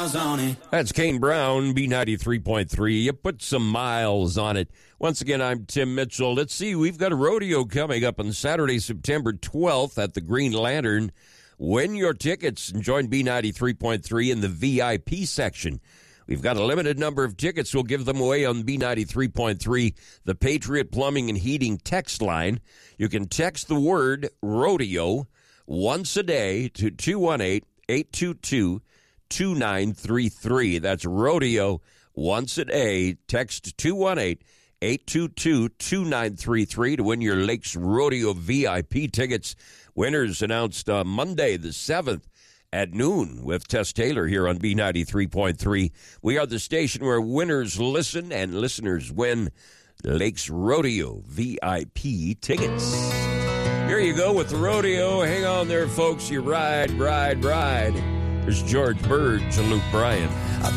miles on it. That's Kane Brown, B93.3. You put some miles on it. Once again, I'm Tim Mitchell. Let's see, we've got a rodeo coming up on Saturday, September 12th at the Green Lantern. Win your tickets and join B93.3 in the VIP section. We've got a limited number of tickets. We'll give them away on B93.3, the Patriot Plumbing and Heating text line. You can text the word rodeo once a day to 218-822-2933. That's rodeo once a day. Text 218-822-2933 to win your Lakes Rodeo VIP tickets. Winners announced Monday the 7th at noon with Tess Taylor here on B93.3. We are the station where winners listen and listeners win Lakes Rodeo VIP tickets. Here you go with the rodeo. Hang on there, folks. You ride. There's George Burge and Luke Bryan.